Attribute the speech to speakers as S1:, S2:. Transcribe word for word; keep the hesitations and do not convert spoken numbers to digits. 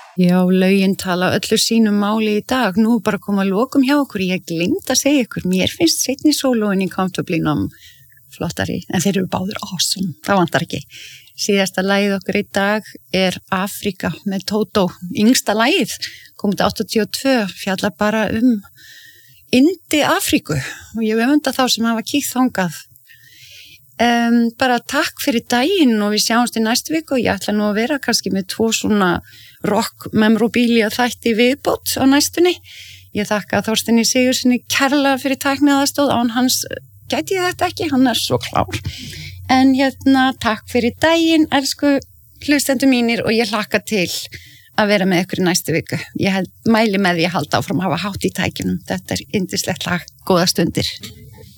S1: Já, lögin tala öllu sínu máli í dag. Nú er bara að koma að lokum hjá okkur. Ég gleymd að segja ykkur, mér finnst seinni sólóin í Comfortably-num flottari, en þeir eru báðir awesome. Það vantar ekki. Síðasta lagið okkur í dag er Afrika með Tótó. Yngsta lagið, komið áttatíu og tvö, fjallar bara um Indi Afríku og ég öfunda þá sem hafa kíkt þangað. Um, bara takk fyrir daginn og við sjáumst í næstu viku og ég ætla nú að vera kannski með tvo svona rock memorabilia þætti viðbót á næstunni. Ég þakka Þorsteini Sigurðssyni kærlega fyrir tækniaðarstóð, án hans gæti ég þetta ekki, hann er svo klár. En hérna, takk fyrir daginn, elsku hlustendur mínir og ég hlakka til að vera með ykkur í næstu viku. Ég held, mæli með því að halda áfram að hafa hátt í tækjunum. Þetta er yndislegt lag, góða stundir.